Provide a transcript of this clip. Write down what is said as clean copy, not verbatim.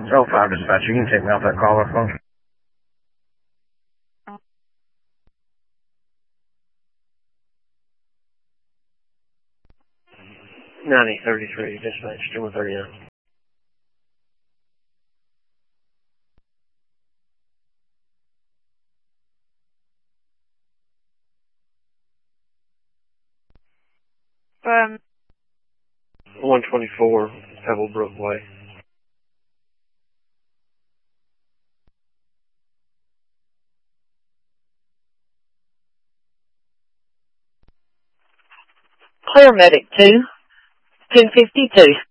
Oh, 5 dispatcher, you can take me off that caller phone. $9033 dispatch, 2139. From 124 Pebblebrook Way. Clear Medic 2, 1052.